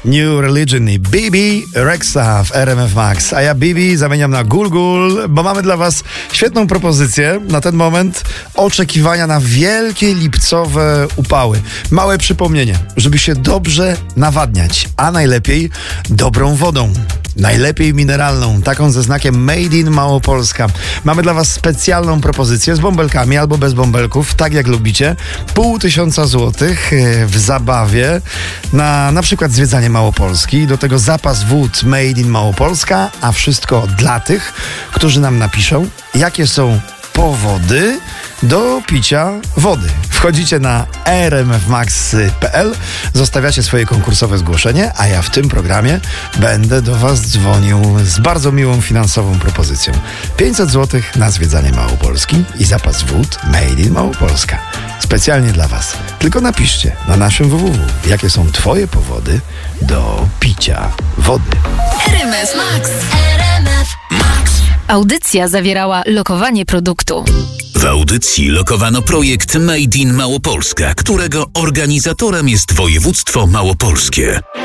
New Religion i Bibi Rexha w RMF Max. A ja Bibi zamieniam na Gul, bo mamy dla was świetną propozycję na ten moment oczekiwania na wielkie lipcowe upały. Małe przypomnienie, żeby się dobrze nawadniać, a najlepiej dobrą wodą. Najlepiej mineralną, taką ze znakiem Made in Małopolska. Mamy dla was specjalną propozycję z bąbelkami albo bez bąbelków, tak jak lubicie. 500 złotych w zabawie na przykład zwiedzanie Małopolski. Do tego zapas wód Made in Małopolska, a wszystko dla tych, którzy nam napiszą, jakie są powody do picia wody. Wchodzicie na rmfmax.pl, zostawiacie swoje konkursowe zgłoszenie, a ja w tym programie będę do was dzwonił z bardzo miłą finansową propozycją. 500 zł na zwiedzanie Małopolski i zapas wód Made in Małopolska. Specjalnie dla was. Tylko napiszcie na naszym www, jakie są twoje powody do picia wody. RMF Max. RMF Max. Audycja zawierała lokowanie produktu. W audycji lokowano projekt Made in Małopolska, którego organizatorem jest województwo małopolskie.